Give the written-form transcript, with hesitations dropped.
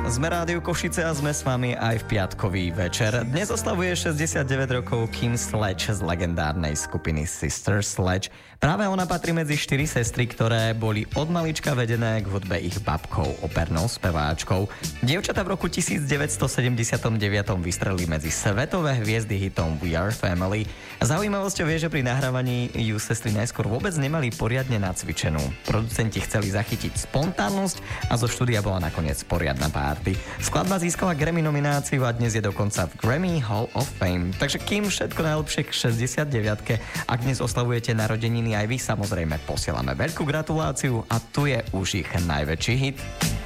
Sme Rádio Košice a sme s vami aj v piatkový večer. Dnes oslavuje 69 rokov Kim Sledge z legendárnej skupiny Sister Sledge. Práve ona patrí medzi 4 sestry, ktoré boli od malička vedené k hudbe ich babkou, opernou speváčkou. Dievčatá v roku 1979 vystrelili medzi svetové hviezdy hitom We Are Family. Zaujímavosťou je, že pri nahrávaní ju sestry najskôr vôbec nemali poriadne nacvičenú. Producenti chceli zachytiť spontánnosť a zo štúdia bola nakoniec poriadna party. Skladba získala Grammy nomináciu a dnes je dokonca v Grammy Hall of Fame. Takže Kim, všetko najlepšie k 69-ke. Ak dnes oslavujete narodeniny aj vy, samozrejme posielame veľkú gratuláciu a tu je už ich najväčší hit.